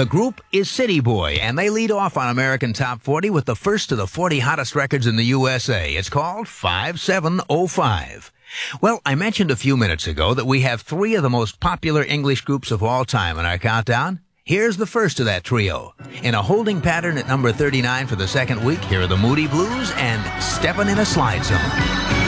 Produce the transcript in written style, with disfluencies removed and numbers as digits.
The group is City Boy, and they lead off on American Top 40 with the first of the 40 hottest records in the USA. It's called 5705. Well, I mentioned a few minutes ago that we have three of the most popular English groups of all time in our countdown. Here's the first of that trio. In a holding pattern at number 39 for the second week, here are the Moody Blues and Steppin' in a Slide Zone.